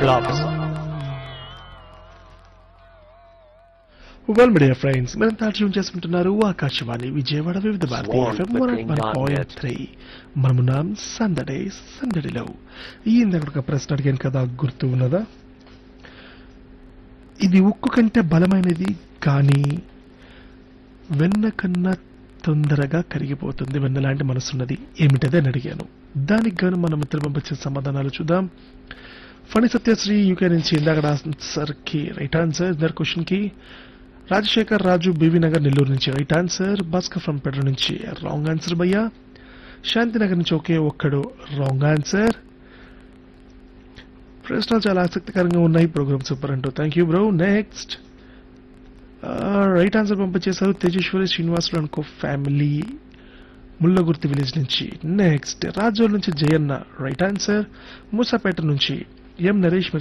Blobs. Well media friends మీరంతా tune చేసుకుంటున్నారు ఆకాశవాణి విజయవాడ వివిధ Bharati Swarm FM flickering .net. 101.3 మనమున్నాం సందడిలో ఈ ఇందాక ఒక ప్రశ్న అడిగాను కదా గుర్తు ఉన్నదా ఇది ఉక్కు కంటే బలమైనది కానీ వెన్న కన్నా తొందరగా కరిగిపోతుంది వెన్న లాంటి మనసున్నది ఏమిటది అని అడిగాను దానికి గాను మన మిత్రులు పంపించిన సమాధానాలు చూద్దాం ఫణి సత్యశ్రీ యూకే నుంచి ఇందాక ఆన్సర్ కి రైట్ ఆన్సర్ ఇద్దరు క్వశ్చన్ కి రాజశేఖర్ రాజు బీవీ నగర్ నెల్లూరు నుంచి right answer Bhaskar from Pedra నుంచి రాంగ్ ఆన్సర్ భయ్యా శాంతినగర్ నుంచి ఒకే ఒక్కడు రాంగ్ ఆన్సర్ ప్రశ్నలు చాలా ఆసక్తికరంగా ఉన్నాయి ప్రోగ్రామ్ సూపర్ అంటూ thank you bro next right answer పంపించేశారు తేజేశ్వరి శ్రీనివాసులు అనుకో ఫ్యామిలీ ముల్లగుర్తి విలేజ్ నుంచి నెక్స్ట్ రాజోల్ నుంచి జయన్న రైట్ ఆన్సర్ మూసాపేట నుంచి ఎం నరేష్